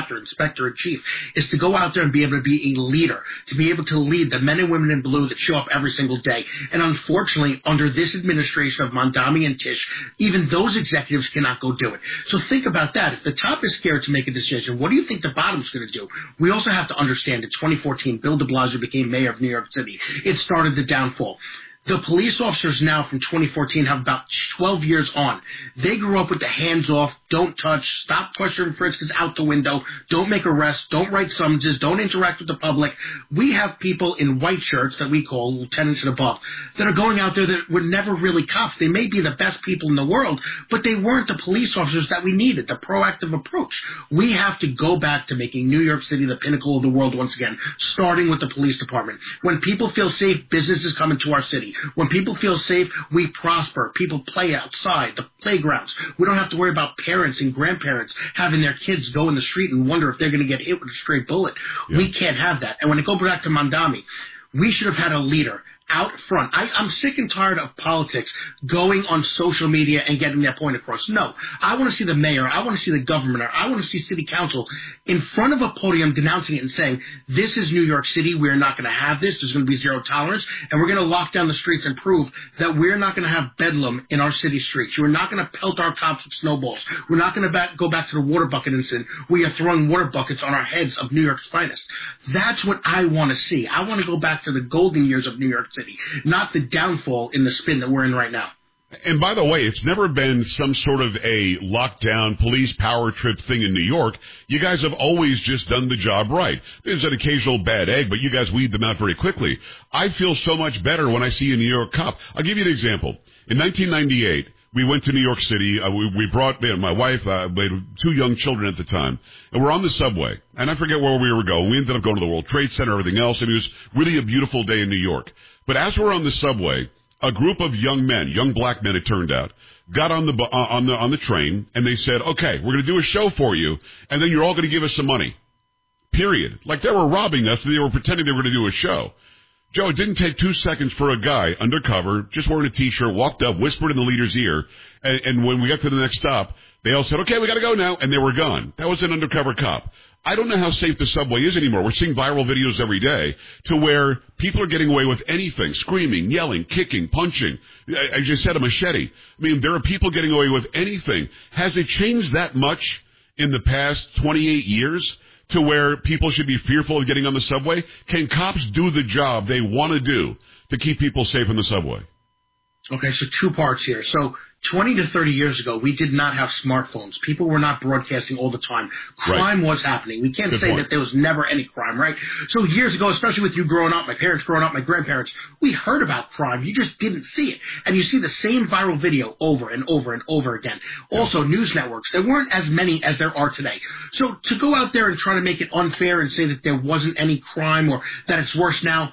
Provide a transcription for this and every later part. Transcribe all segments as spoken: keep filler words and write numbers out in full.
chapter, inspector in chief, is to go out there and be able to be a leader, to be able to lead the men and women in blue that show up every single day. And unfortunately, under this administration of Mamdani and Tish, even those executives cannot go do it. So think about that. If the top is scared to make a decision, what do you think the bottom's going to do? We also have to understand that twenty fourteen, Bill de Blasio became mayor of New York City. It started the downfall. The police officers now from twenty fourteen have about twelve years on. They grew up with the hands off, don't touch, stop, push, and frisk is out the window, don't make arrests, don't write summonses, don't interact with the public. We have people in white shirts that we call lieutenants and above that are going out there that were never really cops. They may be the best people in the world, but they weren't the police officers that we needed, the proactive approach. We have to go back to making New York City the pinnacle of the world once again, starting with the police department. When people feel safe, businesses come into our city. When people feel safe, we prosper. People play outside, the playgrounds. We don't have to worry about parents and grandparents having their kids go in the street and wonder if they're going to get hit with a stray bullet. Yeah. We can't have that. And when I go back to Mamdani, we should have had a leader out front. I, I'm sick and tired of politics going on social media and getting that point across. No, I want to see the mayor, I want to see the governor, I want to see city council in front of a podium denouncing it and saying, this is New York City, we're not going to have this, there's going to be zero tolerance, and we're going to lock down the streets and prove that we're not going to have bedlam in our city streets. We're not going to pelt our cops with snowballs. We're not going to back, go back to the water bucket incident. We are throwing water buckets on our heads of New York's finest. That's what I want to see. I want to go back to the golden years of New York City, not the downfall in the spin that we're in right now. And by the way, it's never been some sort of a lockdown police power trip thing in New York. You guys have always just done the job right. There's an occasional bad egg, but you guys weed them out very quickly. I feel so much better when I see a New York cop. I'll give you an example. In nineteen ninety-eight, we went to New York City. Uh, we, we brought you know, my wife, uh, we had two young children at the time, and we're on the subway. And I forget where we were going. We ended up going to the World Trade Center, everything else. And it was really a beautiful day in New York. But as we're on the subway, a group of young men, young black men, it turned out, got on the uh, on the on the train, and they said, "Okay, we're going to do a show for you, and then you're all going to give us some money." Period. Like they were robbing us. They were pretending they were going to do a show. Joe, it didn't take two seconds for a guy undercover, just wearing a T-shirt, walked up, whispered in the leader's ear, and, and when we got to the next stop, they all said, "Okay, we got to go now," and they were gone. That was an undercover cop. I don't know how safe the subway is anymore. We're seeing viral videos every day to where people are getting away with anything, screaming, yelling, kicking, punching. I just said a machete. I mean, there are people getting away with anything. Has it changed that much in the past twenty-eight years to where people should be fearful of getting on the subway? Can cops do the job they want to do to keep people safe in the subway? Okay, so two parts here. So twenty to thirty years ago, we did not have smartphones. People were not broadcasting all the time. Crime right. was happening. We can't Good say point. that there was never any crime, right? So years ago, especially with you growing up, my parents growing up, my grandparents, we heard about crime. You just didn't see it. And you see the same viral video over and over and over again. Also, yeah. news networks. There weren't as many as there are today. So to go out there and try to make it unfair and say that there wasn't any crime or that it's worse now,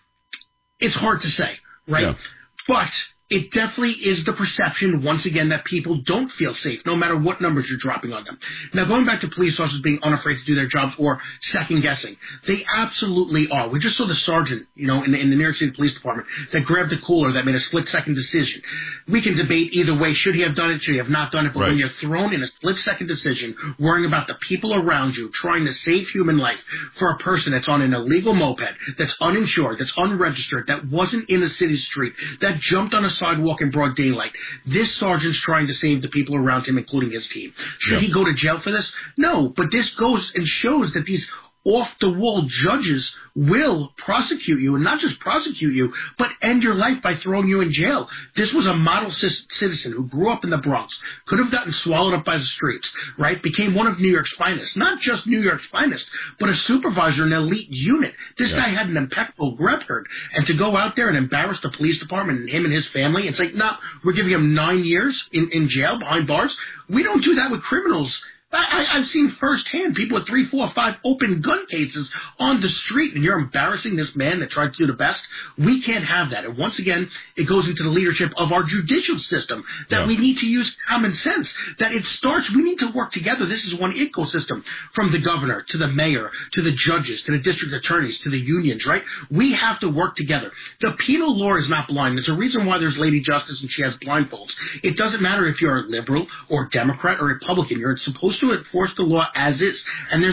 it's hard to say, right? Yeah. But it definitely is the perception, once again, that people don't feel safe, no matter what numbers you're dropping on them. Now, going back to police officers being unafraid to do their jobs or second-guessing, they absolutely are. We just saw the sergeant, you know, in the, in the New York City Police Department that grabbed the cooler that made a split-second decision. We can debate either way. Should he have done it? Should he have not done it? But right. when you're thrown in a split-second decision, worrying about the people around you, trying to save human life for a person that's on an illegal moped, that's uninsured, that's unregistered, that wasn't in a city street, that jumped on a sidewalk in broad daylight. This sergeant's trying to save the people around him, including his team. Should yeah. he go to jail for this? No, but this goes and shows that these off-the-wall judges will prosecute you, and not just prosecute you, but end your life by throwing you in jail. This was a model c- citizen who grew up in the Bronx, could have gotten swallowed up by the streets, right? Became one of New York's finest. Not just New York's finest, but a supervisor in an elite unit. This yeah. guy had an impeccable record. And to go out there and embarrass the police department and him and his family and say, no, we're giving him nine years in, in jail behind bars. We don't do that with criminals. I, I've seen firsthand people with three, four, five open gun cases on the street, and you're embarrassing this man that tried to do the best. We can't have that. And once again, it goes into the leadership of our judicial system that yeah. we need to use common sense, that it starts, we need to work together. This is one ecosystem, from the governor to the mayor to the judges to the district attorneys to the unions, right? We have to work together. The penal law is not blind. There's a reason why there's Lady Justice and she has blindfolds. It doesn't matter if you're a liberal or Democrat or Republican. You're supposed to enforce the law as is, and there's